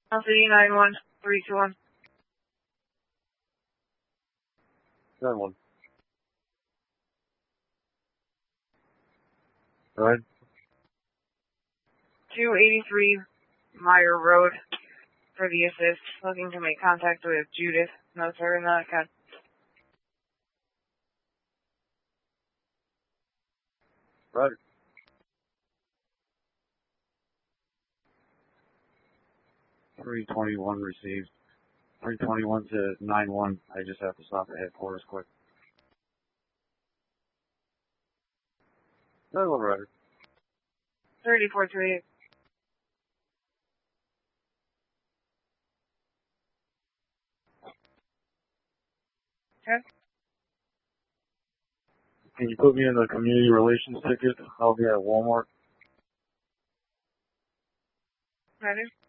City 91321. 9-1. Go ahead. 283 Meyer Road for the assist. Looking to make contact with Judith. No, sir, not cut. Roger. .321 received. 321 to 9-1. I just have to stop at headquarters quick. 9-1, Roger. 3438. Okay. Can you put me in the community relations ticket? I'll be at Walmart. Ready?